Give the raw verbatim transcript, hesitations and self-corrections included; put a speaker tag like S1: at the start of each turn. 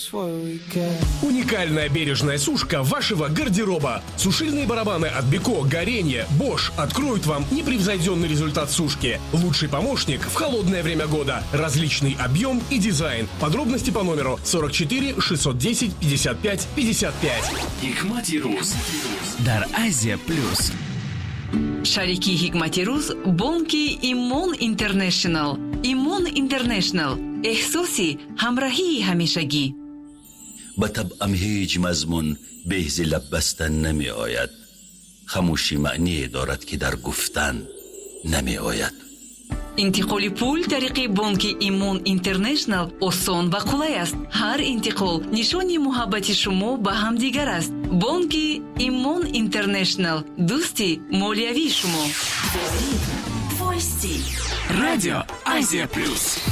S1: Уникальная бережная сушка вашего гардероба. Сушильные барабаны от Беко, Горенье, Bosch откроют вам непревзойденный результат сушки. Лучший помощник в холодное время года. Различный объем и дизайн. Подробности по номеру сорок четыре шестьсот десять пятьдесят пять пятьдесят пять.
S2: Hikmati Ruz дар Азия плюс.
S3: Шарики Hikmati Ruz бонки Имон Интернешнл. Имон Интернешнл. احساسی همراهی همیشگی.
S4: با طبعم هیچ مضمون به حیث لب بستن نمی آید. خاموشی معنی دارد که در گفتن نمی آید.
S3: انتقال پول طریق بانک ایمون اینترنشنل آسان و قلای است. هر انتقال نشانی محبت شما به همدیگر است. بانک ایمون اینترنشنل دوستی مالیوی شما.
S2: Радио Азия плюс.